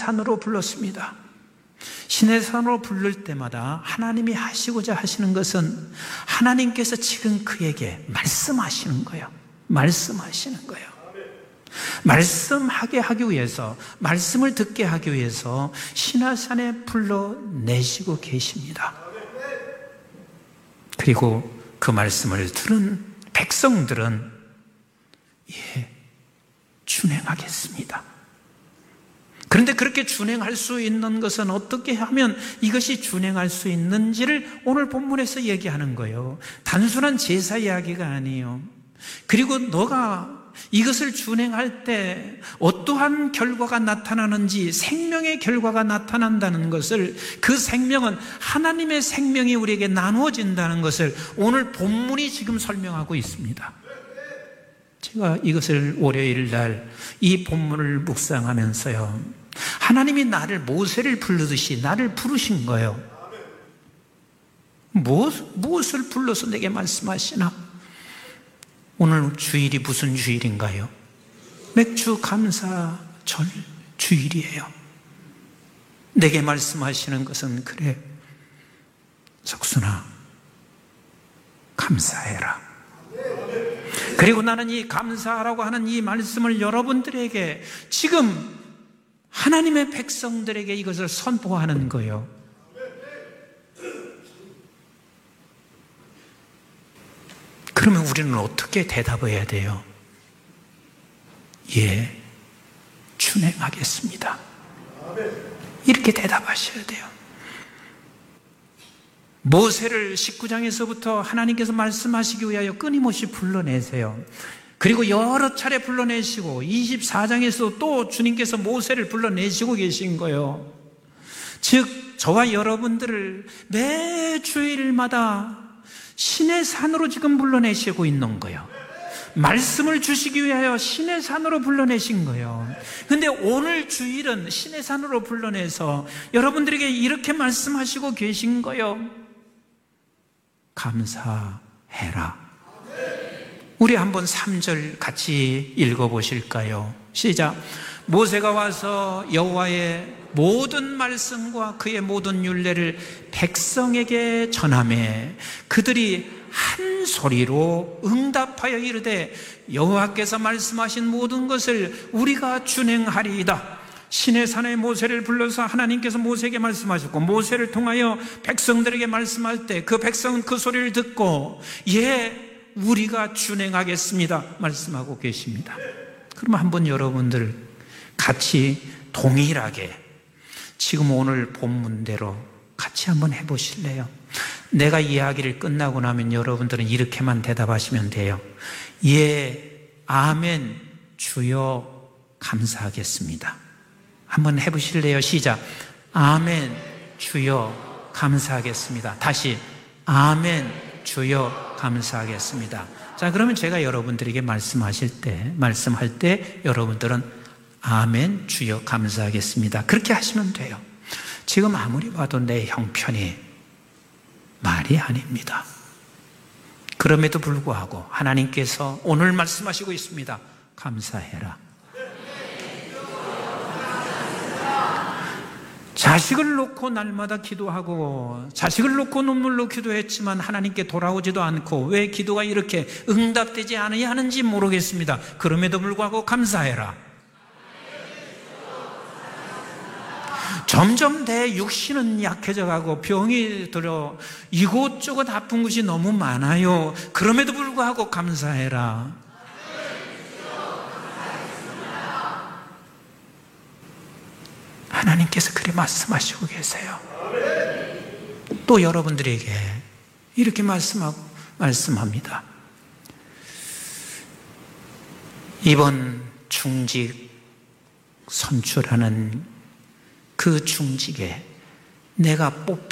산으로 불렀습니다. 신의 산으로 부를 때마다 하나님이 하시고자 하시는 것은 하나님께서 지금 그에게 말씀하시는 거예요. 말씀하시는 거예요. 말씀하게 하기 위해서, 말씀을 듣게 하기 위해서 신화산에 불러내시고 계십니다. 그리고 그 말씀을 들은 백성들은 준행하겠습니다. 그런데 그렇게 준행할 수 있는 것은 어떻게 하면 이것이 준행할 수 있는지를 오늘 본문에서 얘기하는 거예요. 단순한 제사 이야기가 아니에요. 그리고 너가 이것을 준행할 때 어떠한 결과가 나타나는지, 생명의 결과가 나타난다는 것을, 그 생명은 하나님의 생명이 우리에게 나누어진다는 것을 오늘 본문이 지금 설명하고 있습니다. 제가 이것을 월요일 날 이 본문을 묵상하면서요, 하나님이 나를, 모세를 부르듯이 나를 부르신 거예요. 무엇을 불러서 내게 말씀하시나? 오늘 주일이 무슨 주일인가요? 맥주 감사절 주일이에요. 내게 말씀하시는 것은, 그래, 석순아, 감사해라. 그리고 나는 이 감사하라고 하는 이 말씀을 여러분들에게, 지금 하나님의 백성들에게 이것을 선포하는 거예요. 그러면 우리는 어떻게 대답해야 돼요? 예, 준행하겠습니다. 이렇게 대답하셔야 돼요. 모세를 19장에서부터 하나님께서 말씀하시기 위하여 끊임없이 불러내세요. 그리고 여러 차례 불러내시고 24장에서 또 주님께서 모세를 불러내시고 계신 거예요. 즉, 저와 여러분들을 매 주일마다 신의 산으로 지금 불러내시고 있는 거예요. 말씀을 주시기 위하여 신의 산으로 불러내신 거예요. 그런데 오늘 주일은 신의 산으로 불러내서 여러분들에게 이렇게 말씀하시고 계신 거예요. 감사해라. 우리 한번 3절 같이 읽어보실까요? 시작. 모세가 와서 여호와의 모든 말씀과 그의 모든 율례를 백성에게 전하매 그들이 한 소리로 응답하여 이르되 여호와께서 말씀하신 모든 것을 우리가 준행하리이다. 신의 산에 모세를 불러서 하나님께서 모세에게 말씀하셨고, 모세를 통하여 백성들에게 말씀할 때 그 백성은 그 소리를 듣고 예, 우리가 준행하겠습니다 말씀하고 계십니다. 그럼 한번 여러분들 같이 동일하게 지금 오늘 본문대로 같이 한번 해보실래요? 내가 이야기를 끝나고 나면 여러분들은 이렇게만 대답하시면 돼요. 예, 아멘, 주여 감사하겠습니다. 한번 해보실래요? 시작. 아멘, 주여 감사하겠습니다. 다시 아멘, 주여 감사하겠습니다. 자, 그러면 제가 여러분들에게 말씀할 때 여러분들은 아멘, 주여 감사하겠습니다. 그렇게 하시면 돼요. 지금 아무리 봐도 내 형편이 말이 아닙니다. 그럼에도 불구하고 하나님께서 오늘 말씀하시고 있습니다. 감사해라. 자식을 놓고 날마다 기도하고 자식을 놓고 눈물로 기도했지만 하나님께 돌아오지도 않고 왜 기도가 이렇게 응답되지 않아야 하는지 모르겠습니다. 그럼에도 불구하고 감사해라. 점점 내 육신은 약해져 가고 병이 들어 이곳저곳 아픈 곳이 너무 많아요. 그럼에도 불구하고 감사해라. 하나님께서 그렇게 말씀하시고 계세요. 또 여러분들에게 이렇게 말씀합니다. 이번 중직 선출하는 그 중직에 내가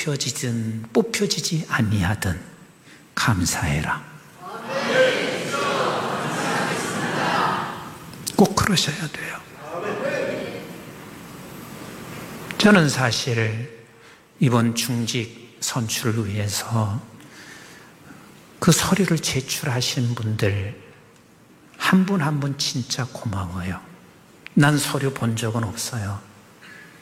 뽑혀지지 아니하든 감사해라. 꼭 그러셔야 돼요. 저는 사실 이번 중직 선출을 위해서 그 서류를 제출하신 분들 한 분 한 분 진짜 고마워요. 난 서류 본 적은 없어요.